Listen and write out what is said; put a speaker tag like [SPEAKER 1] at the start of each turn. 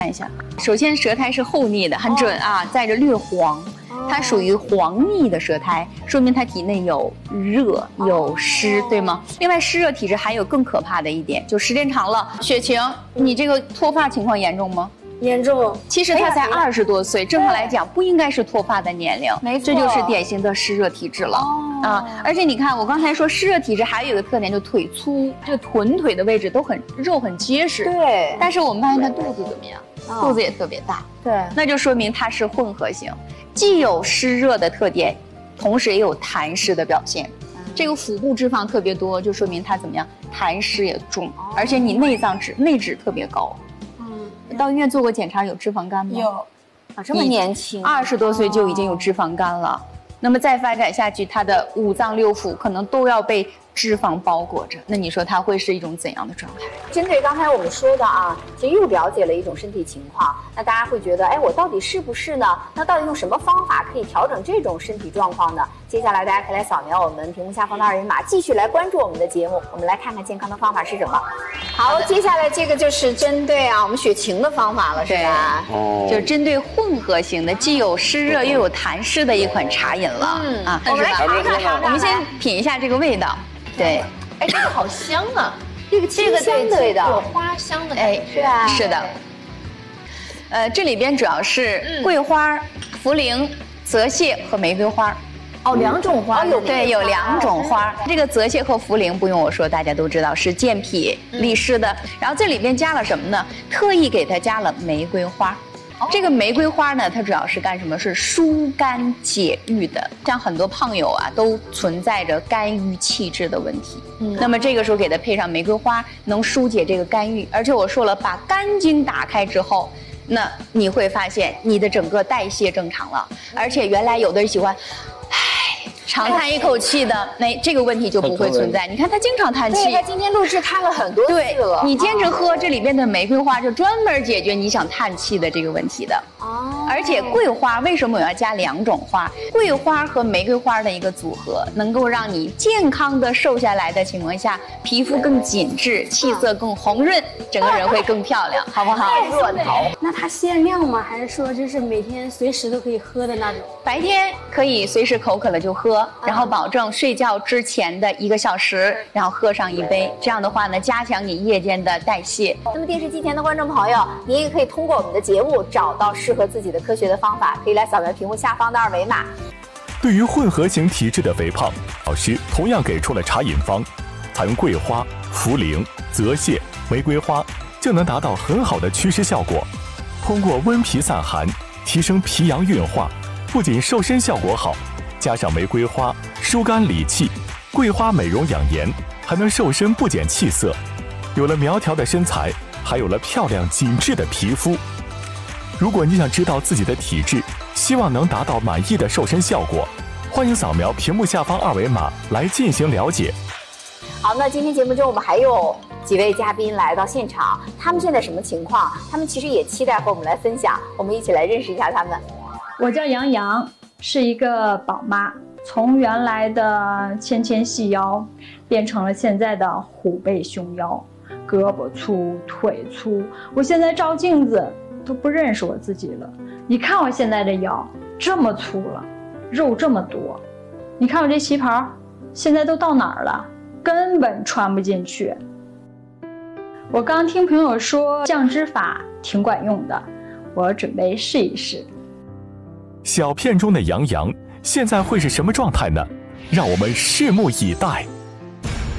[SPEAKER 1] 看一下，首先舌苔是厚腻的，很准啊，带着略黄，它属于黄腻的舌苔，说明它体内有热有湿，对吗？另外，湿热体质还有更可怕的一点，就时间长了，雪晴，你这个脱发情况严重吗？
[SPEAKER 2] 严重。
[SPEAKER 1] 其实他才20多岁，正常来讲不应该是脱发的年龄，
[SPEAKER 2] 没错，
[SPEAKER 1] 这就是典型的湿热体质了啊！而且你看，我刚才说湿热体质还有一个特点，就腿粗，就臀腿的位置都很肉很结实。
[SPEAKER 2] 对。
[SPEAKER 1] 但是我们发现他肚子怎么样？肚子也特别大。
[SPEAKER 2] 对。
[SPEAKER 1] 那就说明它是混合型，既有湿热的特点，同时也有痰湿的表现。这个腹部脂肪特别多，就说明它怎么样？痰湿也重，而且你内脂特别高。到医院做过检查，有脂肪肝吗？
[SPEAKER 2] 有，啊，这么年轻
[SPEAKER 1] ，20多岁就已经有脂肪肝了。那么再发展下去，他的5脏6腑可能都要被脂肪包裹着。那你说他会是一种怎样的状态？
[SPEAKER 2] 针对刚才我们说的啊，其实又了解了一种身体情况。那大家会觉得，哎，我到底是不是呢？那到底用什么方法可以调整这种身体状况呢？接下来大家可以来扫描我们屏幕下方的2维码，继续来关注我们的节目。我们来看看健康的方法是什么。好，接下来这个就是针对我们雪晴的方法了，是吧？
[SPEAKER 1] 就针对混合型的，既有湿热又有痰湿的一款茶饮了。
[SPEAKER 2] 我们来尝尝，
[SPEAKER 1] 我们先品一下这个味道。对，
[SPEAKER 3] 哎，这个好香啊！
[SPEAKER 2] 这个清香的味道，
[SPEAKER 3] 有花香的感觉，
[SPEAKER 2] 是吧？
[SPEAKER 1] 是的。这里边主要是桂花、茯苓、泽泻和玫瑰花。
[SPEAKER 2] 哦，2种花，
[SPEAKER 1] 对，有2种花。这个泽泻和茯苓不用我说，大家都知道是健脾利湿的。然后这里边加了什么呢？特意给它加了玫瑰花。这个玫瑰花呢，它主要是干什么？是疏肝解郁的。像很多胖友啊，都存在着肝郁气滞的问题。那么这个时候给它配上玫瑰花，能疏解这个肝郁。而且我说了，把肝经打开之后，那你会发现你的整个代谢正常了。而且原来有的人喜欢长叹一口气的，那这个问题就不会存在。你看他经常叹气，
[SPEAKER 2] 对，他今天录制叹了很多次了。
[SPEAKER 1] 你坚持喝这里边的玫瑰花，就专门解决你想叹气的这个问题的。而且桂花为什么我要加2种花？桂花和玫瑰花的一个组合，能够让你健康的瘦下来的情况下，皮肤更紧致，气色更红润，整个人会更漂亮，好不好？
[SPEAKER 2] 热头。
[SPEAKER 4] 那它限量吗？还是说就是每天随时都可以喝的那种？
[SPEAKER 1] 白天可以随时口渴了就喝，然后保证睡觉之前的1个小时，然后喝上1杯。这样的话呢，加强你夜间的代谢。
[SPEAKER 2] 那么电视机前的观众朋友，您也可以通过我们的节目找到适合自己的科学的方法，可以来扫描屏幕下方的2维码。
[SPEAKER 5] 对于混合型体质的肥胖，老师同样给出了茶饮方，采用桂花、茯苓、泽泻、玫瑰花，就能达到很好的祛湿效果。通过温脾散寒，提升脾阳运化，不仅瘦身效果好，加上玫瑰花疏肝理气，桂花美容养颜，还能瘦身不减气色。有了苗条的身材，还有了漂亮紧致的皮肤。如果你想知道自己的体质，希望能达到满意的瘦身效果，欢迎扫描屏幕下方2维码来进行了解。
[SPEAKER 2] 好，那今天节目中我们还有几位嘉宾来到现场，他们现在什么情况？他们其实也期待和我们来分享，我们一起来认识一下他们。
[SPEAKER 6] 我叫杨洋，是一个宝妈，从原来的纤纤细腰变成了现在的虎背熊腰，胳膊粗腿粗，我现在照镜子都不认识我自己了。你看我现在这腰这么粗了，肉这么多，你看我这旗袍现在都到哪儿了，根本穿不进去。我刚听朋友说降脂法挺管用的，我准备试一试。
[SPEAKER 5] 小片中的杨洋现在会是什么状态呢？让我们拭目以待。